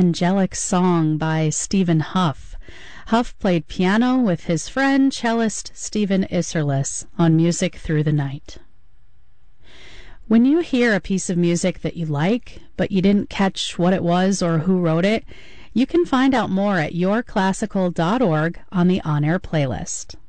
angelic song by Stephen Huff. Huff played piano with his friend cellist Stephen Isserlis on Music Through the Night. When you hear a piece of music that you like, but you didn't catch what it was or who wrote it, you can find out more at yourclassical.org on the On Air playlist.